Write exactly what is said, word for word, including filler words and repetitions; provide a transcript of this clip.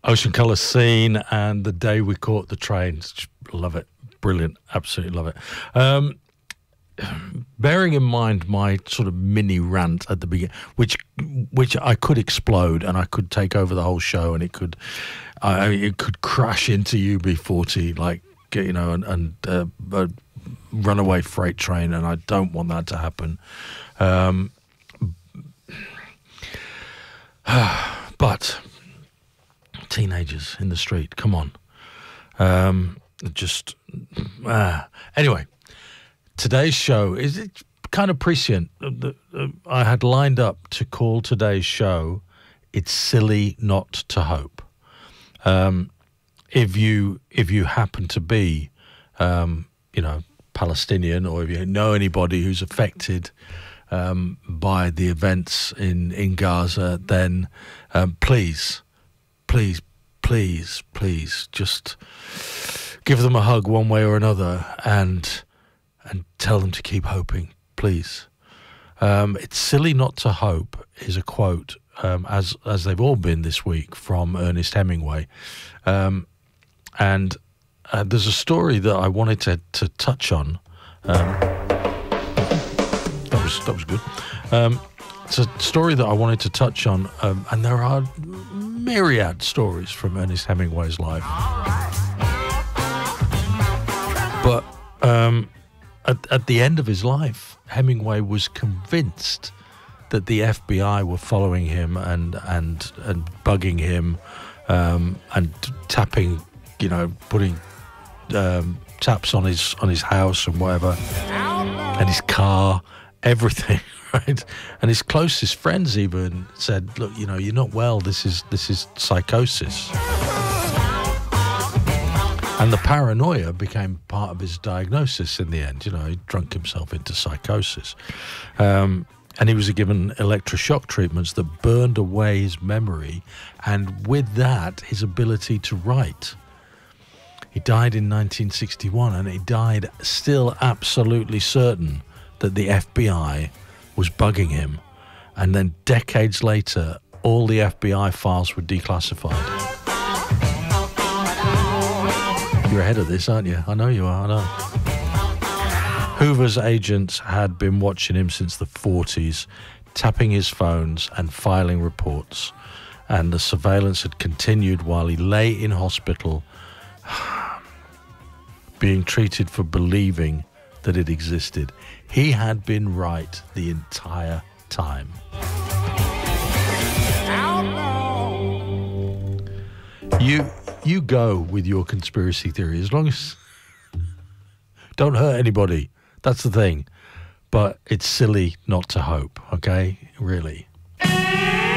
Ocean Colour Scene and The Day We Caught the Train. Just love it. Brilliant. Absolutely love it. Um, bearing in mind my sort of mini rant at the beginning, which which I could explode and I could take over the whole show and it could I, it could crash into U B forty like, you know, and, and uh, a runaway freight train, and I don't want that to happen. Um, but teenagers in the street, come on. Um, just uh, anyway, today's show is it kind of prescient. I had lined up to call today's show "It's Silly Not to Hope." Um, if you if you happen to be, um, you know, Palestinian, or if you know anybody who's affected um, by the events in in Gaza, then um, please, please, please, please, just give them a hug one way or another, and and tell them to keep hoping, please. Um, it's silly not to hope is a quote, um, as as they've all been this week, from Ernest Hemingway. Um, and uh, there's a story that I wanted to, to touch on. Um, that was that was good. Um, it's a story that I wanted to touch on, um, and there are myriad stories from Ernest Hemingway's life. But um, at, at the end of his life, Hemingway was convinced that the F B I were following him and and and bugging him, um, and tapping, you know, putting um, taps on his on his house and whatever, and his car, everything, right? And his closest friends even said, "Look, you know, you're not well. This is this is psychosis." And the paranoia became part of his diagnosis in the end. You know, he drunk himself into psychosis. Um, and he was given electroshock treatments that burned away his memory, and with that, his ability to write. He died in nineteen sixty-one, and he died still absolutely certain that the F B I was bugging him. And then decades later, all the F B I files were declassified. You're ahead of this, aren't you? I know you are, I know. Hoover's agents had been watching him since the forties, tapping his phones and filing reports. And the surveillance had continued while he lay in hospital, being treated for believing that it existed. He had been right the entire time. You... You go with your conspiracy theory, as long as don't hurt anybody. That's the thing. But it's silly not to hope, okay? Really.